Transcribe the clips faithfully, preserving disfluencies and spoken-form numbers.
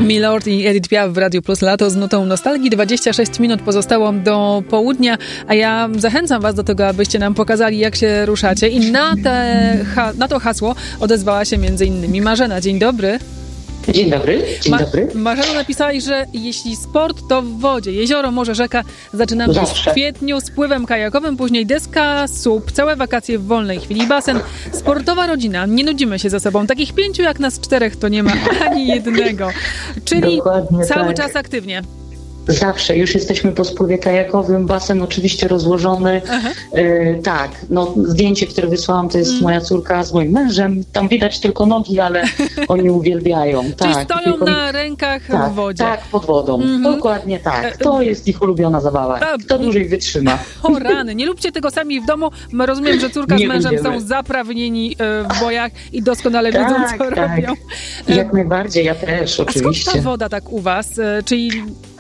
Milord i Edith Piaf w Radiu Plus Lato z nutą nostalgii. dwadzieścia sześć minut pozostało do południa, a ja zachęcam was do tego, abyście nam pokazali, jak się ruszacie. I na, te, ha, na to hasło odezwała się między innymi Marzena. Dzień dobry. Dzień dobry, dzień Ma- dobry. Marzena napisała, że jeśli sport, to w wodzie. Jezioro, morze, rzeka. Zaczynamy Zawsze. w kwietniu z pływem kajakowym, później deska, słup, całe wakacje w wolnej chwili, basen. Sportowa rodzina, nie nudzimy się ze sobą. Takich pięciu jak nas czterech to nie ma ani jednego. Czyli Dokładnie cały tak. czas aktywnie. Zawsze, już jesteśmy po spływie kajakowym, basen oczywiście rozłożony. E, tak, no zdjęcie, które wysłałam, to jest mm. moja córka z moim mężem. Tam widać tylko nogi, ale oni uwielbiają. Czyli tak, stoją tylko... na rękach tak, w wodzie. Tak, pod wodą. Mm-hmm. Dokładnie tak. To jest ich ulubiona zabawa. Kto dłużej wytrzyma. O rany, nie lubcie tego sami w domu. Rozumiem, że córka nie z mężem będziemy. są zaprawnieni w bojach i doskonale wiedzą, tak, co tak. robią. Jak najbardziej, ja też oczywiście. A skąd ta woda tak u was? Czyli...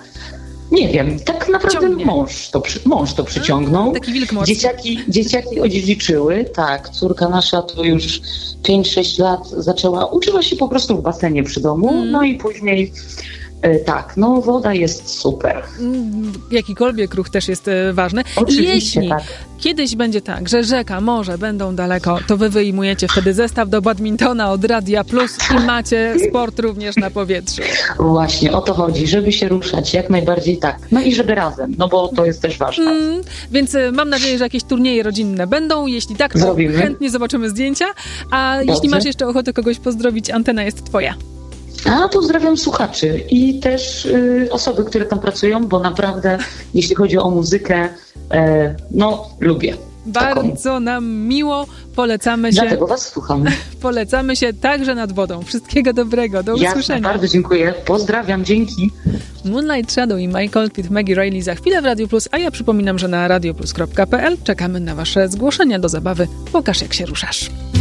Nie wiem, tak naprawdę Ciągnie. mąż to, przy, mąż to przyciągnął. A, taki wilk morski. Dzieciaki, dzieciaki odziedziczyły, tak. Córka nasza to już pięć sześć lat zaczęła, uczyła się po prostu w basenie przy domu, mm. no i później e, tak, no woda jest super. Jakikolwiek ruch też jest e, ważny. Oczywiście, I jeśli tak. kiedyś będzie tak, że rzeka, morze będą daleko, to wy wyjmujecie wtedy zestaw do badmintona od Radia Plus i macie sport również na powietrzu. Właśnie, o to chodzi, żeby się ruszać, jak najbardziej tak. No i żeby razem, no bo to jest też ważne. Mm, więc e, mam nadzieję, że jakieś turnieje rodzinne będą. Jeśli tak, to Zrobimy. chętnie zobaczymy zdjęcia. A Dobrze. jeśli masz jeszcze ochotę kogoś pozdrowić, antena jest twoja. A pozdrawiam słuchaczy i też y, osoby, które tam pracują, bo naprawdę, jeśli chodzi o muzykę, e, no lubię. Bardzo taką. Nam miło, polecamy się. Dlatego was słucham. Polecamy się także nad wodą. Wszystkiego dobrego, do Jasne, usłyszenia. bardzo dziękuję, pozdrawiam, dzięki. Moonlight Shadow i Michael Pitt, Maggie Reilly za chwilę w Radio Plus, a ja przypominam, że na radioplus kropka pe el czekamy na wasze zgłoszenia do zabawy. Pokaż, jak się ruszasz.